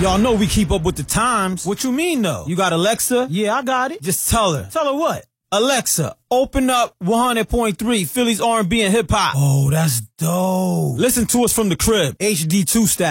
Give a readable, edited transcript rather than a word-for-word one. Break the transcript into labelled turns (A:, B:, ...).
A: Y'all know we keep up with the times.
B: What you mean, though?
A: You got Alexa?
B: Yeah, I got it.
A: Just tell her.
B: Tell her what?
A: Alexa, open up 100.3 Philly's R&B and hip hop.
B: Oh, that's dope.
A: Listen to us from the crib, HD2 style.